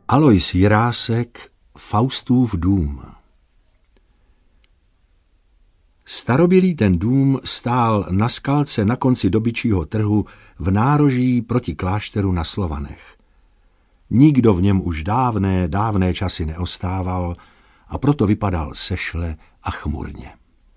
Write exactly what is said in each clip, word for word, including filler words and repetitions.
Alois Jirásek, Faustův dům. Starobylý ten dům stál na skalce na konci dobyčího trhu v nároží proti klášteru na Slovanech. Nikdo v něm už dávné, dávné časy neostával a proto vypadal sešle a chmurně.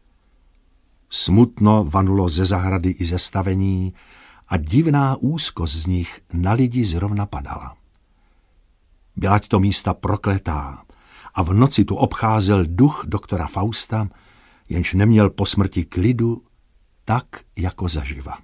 Smutno vanulo ze zahrady i ze stavení a divná úzkost z nich na lidi zrovna padala. Bylať to místa prokletá a v noci tu obcházel duch doktora Fausta, jenž neměl po smrti klidu tak jako zaživa.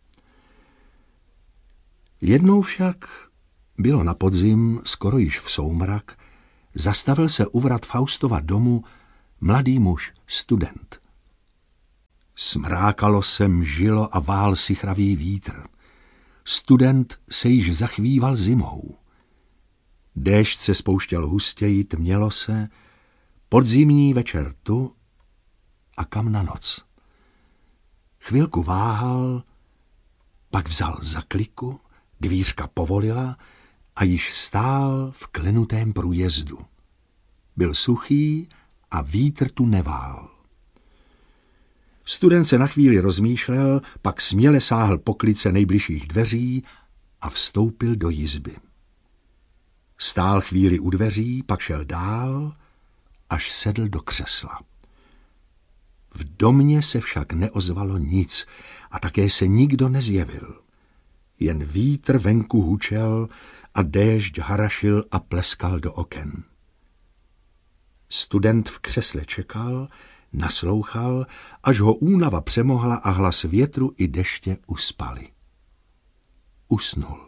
Jednou však, bylo na podzim, skoro již v soumrak, zastavil se u vrat Faustova domu mladý muž, student. Smrákalo se, mžilo a vál sichravý vítr. Student se již zachvíval zimou. Déšť se spouštěl hustěji, tmělo se, podzimní večer tu a kam na noc. Chvilku váhal, pak vzal za kliku, dvířka povolila a již stál v klenutém průjezdu. Byl suchý a vítr tu nevál. Student se na chvíli rozmýšlel, pak směle sáhl po klice nejbližších dveří a vstoupil do jizby. Stál chvíli u dveří, pak šel dál, až sedl do křesla. V domě se však neozvalo nic a také se nikdo nezjevil. Jen vítr venku hučel a déšť harašil a pleskal do oken. Student v křesle čekal, naslouchal, až ho únava přemohla a hlas větru i deště uspali. Usnul.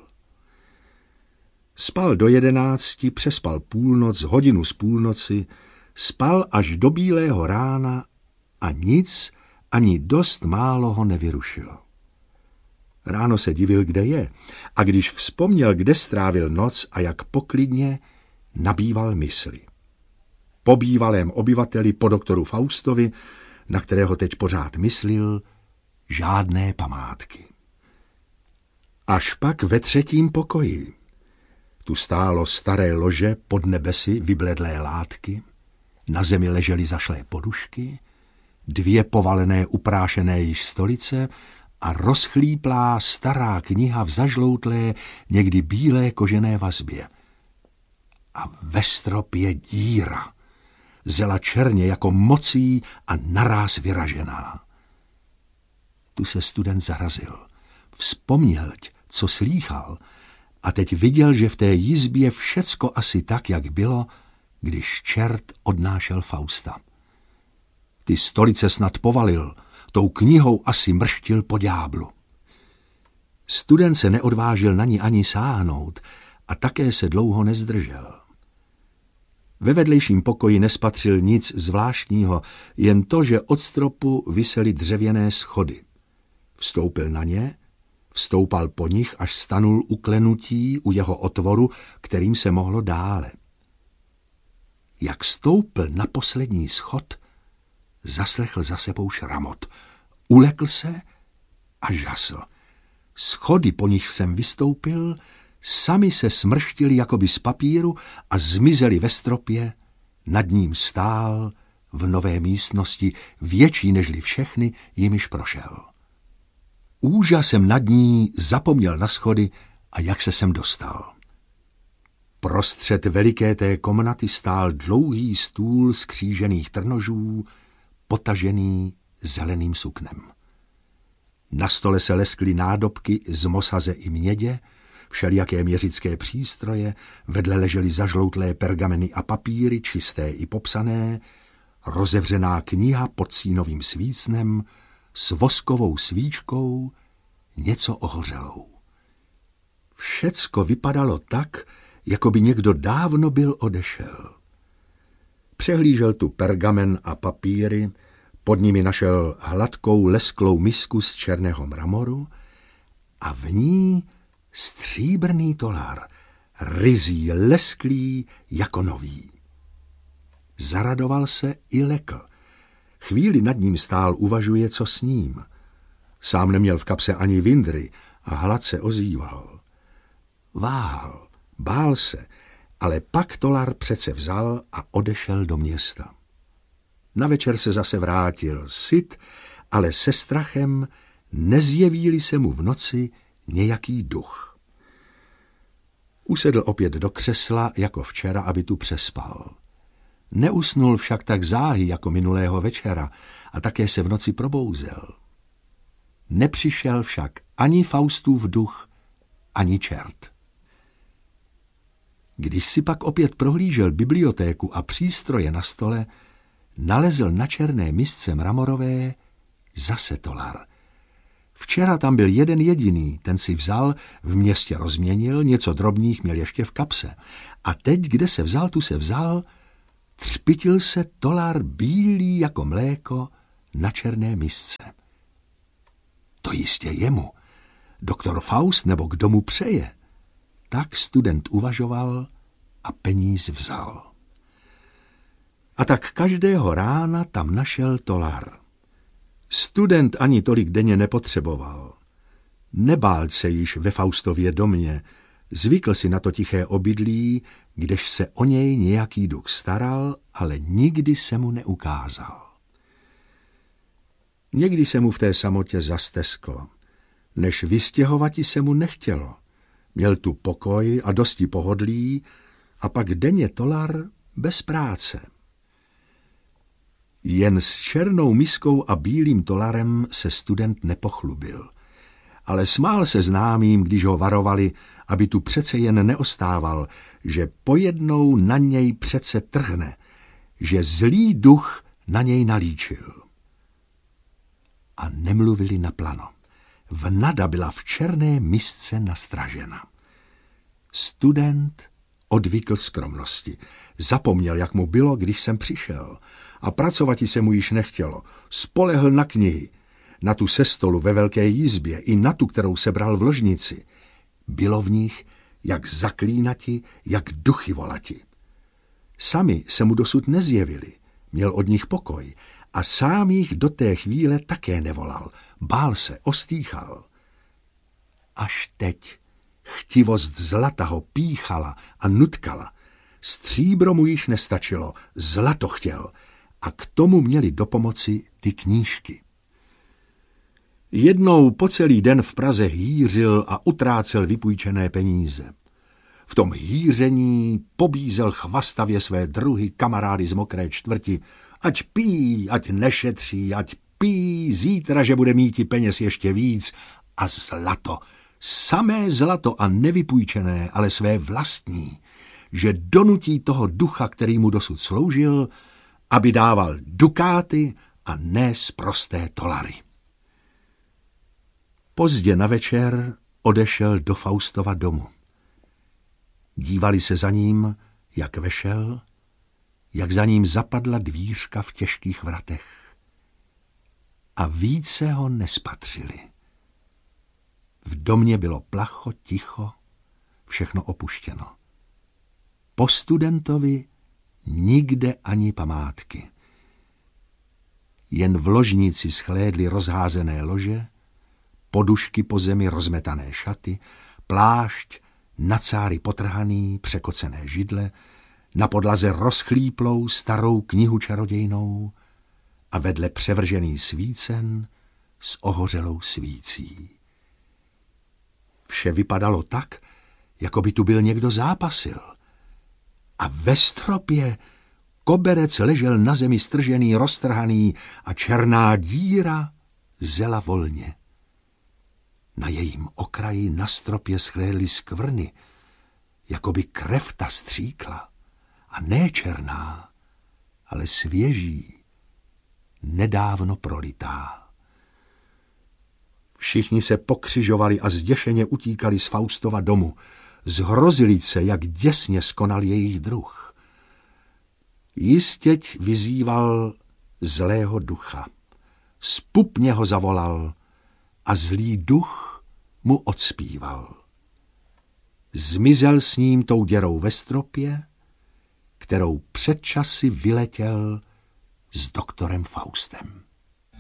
Spal do jedenácti, přespal půlnoc, hodinu z půlnoci, spal až do bílého rána a nic, ani dost málo ho nevyrušilo. Ráno se divil, kde je, a když vzpomněl, kde strávil noc a jak poklidně, nabýval mysli. Po bývalém obyvateli, po doktoru Faustovi, na kterého teď pořád myslil, žádné památky. Až pak ve třetím pokoji. Tu stálo staré lože pod nebesy vybledlé látky, na zemi ležely zašlé podušky, dvě povalené uprášené již stolice a rozchlíplá stará kniha v zažloutlé, někdy bílé kožené vazbě. A ve stropě díra, zela černě jako mocí a naráz vyražená. Tu se student zarazil, vzpomněl, co slýchal, a teď viděl, že v té jizbě všecko asi tak, jak bylo, když čert odnášel Fausta. Ty stolice snad povalil, tou knihou asi mrštil po ďáblu. Student se neodvážil na ní ani sáhnout a také se dlouho nezdržel. Ve vedlejším pokoji nespatřil nic zvláštního, jen to, že od stropu visely dřevěné schody. Vstoupil na ně, vstoupal po nich, až stanul u klenutí, u jeho otvoru, kterým se mohlo dále. Jak stoupl na poslední schod, zaslechl za sebou šramot. Ulekl se a žasl. Schody, po nich jsem vystoupil, sami se smrštili jakoby z papíru a zmizeli ve stropě, nad ním stál v nové místnosti, větší nežli všechny, jimiž prošel. Úžasem nad ní zapomněl na schody a jak se sem dostal. Prostřed veliké té komnaty stál dlouhý stůl z křížených trnožů, potažený zeleným suknem. Na stole se leskly nádobky z mosaze i mědě, všelijaké měřické přístroje, vedle ležely zažloutlé pergameny a papíry, čisté i popsané, rozevřená kniha pod sínovým svícnem, s voskovou svíčkou, něco ohořelou. Všecko vypadalo tak, jako by někdo dávno byl odešel. Přehlížel tu pergamen a papíry, pod nimi našel hladkou lesklou misku z černého mramoru a v ní stříbrný tolar, ryzí, lesklý jako nový. Zaradoval se i lekl. Chvíli nad ním stál, uvažuje, co s ním. Sám neměl v kapse ani vindry a hladce ozýval. Váhal, bál se Ale pak tolar přece vzal a odešel do města. Na večer se zase vrátil, syt, ale se strachem, nezjeví-li se mu v noci nějaký duch. Usedl opět do křesla, jako včera, aby tu přespal. Neusnul však tak záhy, jako minulého večera, a také se v noci probouzel. Nepřišel však ani Faustův duch, ani čert. Když si pak opět prohlížel bibliotéku a přístroje na stole, nalezl na černé misce mramorové zase tolar. Včera tam byl jeden jediný, ten si vzal, v městě rozměnil, něco drobných měl ještě v kapse. A teď, kde se vzal, tu se vzal, třpitil se tolar bílý jako mléko na černé misce. To jistě jemu, doktor Faust nebo kdo mu přeje. Tak student uvažoval a peníz vzal. A tak každého rána tam našel tolar. Student ani tolik denně nepotřeboval. Nebál se již ve Faustově domě, zvykl si na to tiché obydlí, kdež se o něj nějaký duch staral, ale nikdy se mu neukázal. Někdy se mu v té samotě zastesklo. Než vystěhovati se mu nechtělo. Měl tu pokoj a dosti pohodlí a pak denně tolar bez práce. Jen s černou miskou a bílým tolarem se student nepochlubil, ale smál se známým, když ho varovali, aby tu přece jen neostával, že pojednou na něj přece trhne, že zlý duch na něj nalíčil. A nemluvili naplano. Vnada byla v černé misce nastražena. Student odvykl skromnosti. Zapomněl, jak mu bylo, když jsem přišel. A pracovati se mu již nechtělo. Spolehl na knihy, na tu se stolu ve velké jizbě i na tu, kterou sebral v ložnici. Bylo v nich jak zaklínati, jak duchy volati. Sami se mu dosud nezjevili, měl od nich pokoj a sám jich do té chvíle také nevolal. Bál se, ostýchal. Až teď chtivost zlata ho píchala a nutkala. Stříbro mu již nestačilo, zlato chtěl a k tomu měli do pomoci ty knížky. Jednou po celý den v Praze hýřil a utrácel vypůjčené peníze. V tom hýření pobízel chvastavě své druhy, kamarády z mokré čtvrti, ať pí, ať nešetří, ať pí, zítra, že bude mít i peněz ještě víc a zlato, samé zlato a nevypůjčené, ale své vlastní, že donutí toho ducha, který mu dosud sloužil, aby dával dukáty a ne sprosté tolary. Pozdě na večer odešel do Faustova domu. Dívali se za ním, jak vešel, jak za ním zapadla dvířka v těžkých vratech. A více ho nespatřili. V domě bylo placho, ticho, všechno opuštěno. Po studentovi nikde ani památky. Jen v ložnici schlédly rozházené lože, podušky po zemi, rozmetané šaty, plášť, na cáry potrhaný, překocené židle, na podlaze rozchlíplou starou knihu čarodějnou a vedle převržený svícen s ohořelou svící. Vše vypadalo tak, jako by tu byl někdo zápasil. A ve stropě koberec ležel na zemi stržený, roztrhaný a černá díra zela volně. Na jejím okraji na stropě schlédly skvrny, jako by krev ta stříkla. A ne černá, ale svěží, nedávno prolitá. Všichni se pokřižovali a zděšeně utíkali z Faustova domu. Zhrozili se, jak děsně skonal jejich druh. Jistěť vyzýval zlého ducha. Zpupně ho zavolal a zlý duch mu odspíval. Zmizel s ním tou děrou ve stropě, kterou před časy vyletěl s doktorem Faustem.